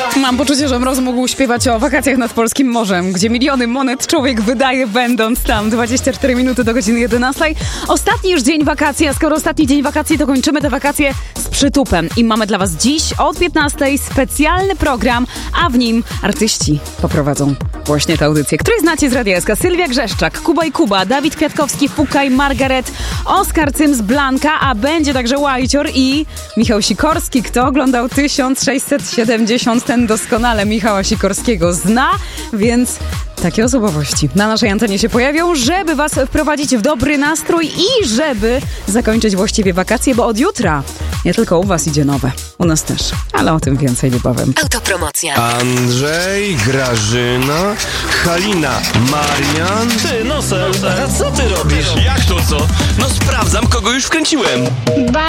Mam poczucie, że Mroz mógł śpiewać o wakacjach nad polskim morzem, gdzie miliony monet człowiek wydaje, będąc tam. 24 minuty do godziny 11. Ostatni już dzień wakacji, a skoro ostatni dzień wakacji, to kończymy te wakacje z przytupem. I mamy dla was dziś od 15 specjalny program, a w nim artyści poprowadzą właśnie tę audycję, której znacie z Radia SK. Sylwia Grzeszczak, Kuba i Kuba, Dawid Kwiatkowski, Fukaj, Margaret, Oskar Cyms, Blanka, a będzie także Łajcior i Michał Sikorski. Kto oglądał 1670, ten doskonale Michała Sikorskiego zna, więc takie osobowości na naszej antenie się pojawią, żeby was wprowadzić w dobry nastrój i żeby zakończyć właściwie wakacje, bo od jutra nie tylko u was idzie nowe, u nas też, ale o tym więcej niebawem. Autopromocja. Andrzej, Grażyna, Halina, Marian. Ty, Nosel, a co ty robisz? Jak to co? No sprawdzam, kogo już wkręciłem.